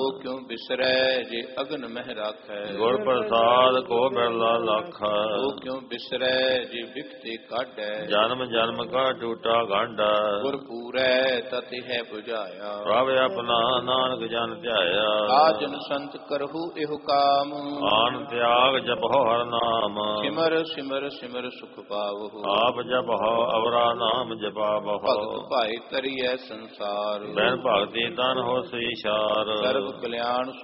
ਕਿਉ ਬਿਸਰੈ ਜੇ ਅਗਨ ਮਹਿ ਰਾਖੈ। ਗੁਰ ਪ੍ਰਸਾਦ ਕੋ ਬਿਰਲਾ ਲੱਖ। ਉਹ ਕਿਉ ਬਿਸਰੈ ਜੇ ਬਿਖਤੇ ਕਾਢੈ। ਜਨਮ ਜਨਮ ਕਾ ਟੂਟਾ ਗੰਢ। ਗੁਰ ਪੂਰੈ ਤਤਿ ਹੈ 부ਝਾਇਆ। ਪ੍ਰਭ ਆਪਣਾ ਨਾਨਕ ਜਨ ਧਿਆਇਆ। ਆਜਨ ਸੰਤ ਕਰਹੁ ਇਹੋ ਕਾਮ। ਆਨ ਤਿਆਗ ਜਪਹੁ ਹਰ ਨਾਮ। ਸਿਮਰ ਸਿਮਰ ਸਿਮਰ ਸੁਖ ਪਾਵਹੁ। ਆਪ ਜਪਹੁ ਅਵਰਾ ਨਾਮ ਜਪਾਵਹੁ। ਭਗਤ ਭਾਇ ਤਰੀਐ ਸੰਸਾਰ। ਬੈਨ ਭਗਤੀ ਤਨ ਹੋ ਸਈਛਾਰ। ਸਰਬ ਕਲਿਆਣ